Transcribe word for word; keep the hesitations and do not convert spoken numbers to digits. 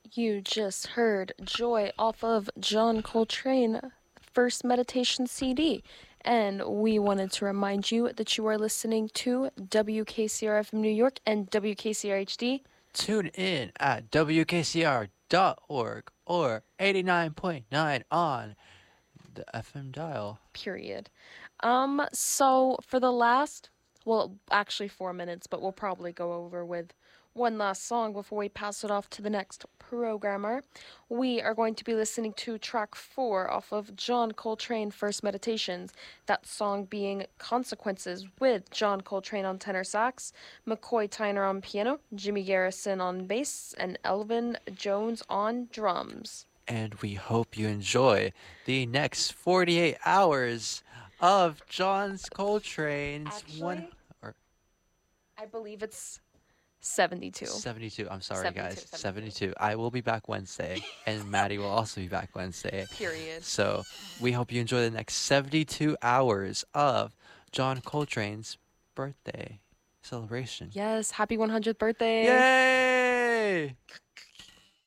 You just heard Joy off of John Coltrane First Meditation C D. And we wanted to remind you that you are listening to W K C R F M New York and W K C R H D. Tune in at W K C R dot org or eighty-nine point nine on the F M dial. Period. Um, so for the last, well, actually four minutes, but we'll probably go over with one last song before we pass it off to the next programmer. We are going to be listening to track four off of John Coltrane First Meditations, that song being Consequences, with John Coltrane on tenor sax, McCoy Tyner on piano, Jimmy Garrison on bass, and Elvin Jones on drums. And we hope you enjoy the next forty-eight hours of John Coltrane's Actually, one or I believe it's seventy-two. seventy-two. I'm sorry, seventy-two, guys. seventy-two. seventy-two. I will be back Wednesday, and Maddie will also be back Wednesday. Period. So we hope you enjoy the next seventy-two hours of John Coltrane's birthday celebration. Yes, happy one hundredth birthday. Yay!